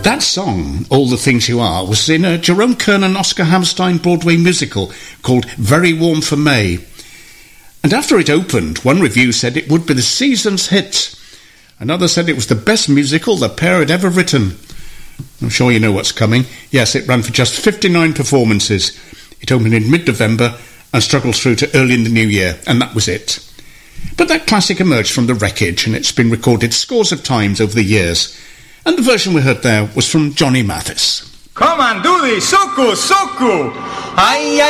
That song, All the Things You Are, was in a Jerome Kern and Oscar Hammerstein Broadway musical called Very Warm for May. And after it opened, one review said it would be the season's hit. Another said it was the best musical the pair had ever written. I'm sure you know what's coming. Yes, it ran for just 59 performances. It opened in mid-November and struggled through to early in the new year, and that was it. But that classic emerged from the wreckage, and it's been recorded scores of times over the years. And the version we heard there was from Johnny Mathis. Come on, do this, soku, soku! Ay, ay.